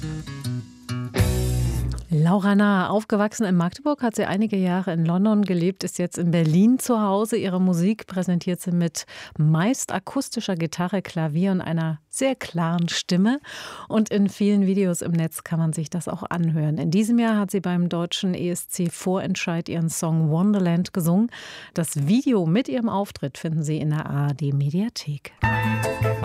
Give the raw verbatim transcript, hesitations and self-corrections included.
Laura Nahr, aufgewachsen in Magdeburg, hat sie einige Jahre in London gelebt, ist jetzt in Berlin zu Hause. Ihre Musik präsentiert sie mit meist akustischer Gitarre, Klavier und einer sehr klaren Stimme. Und in vielen Videos im Netz kann man sich das auch anhören. In diesem Jahr hat sie beim deutschen E S C-Vorentscheid ihren Song Wonderland gesungen. Das Video mit ihrem Auftritt finden Sie in der A R D-Mediathek.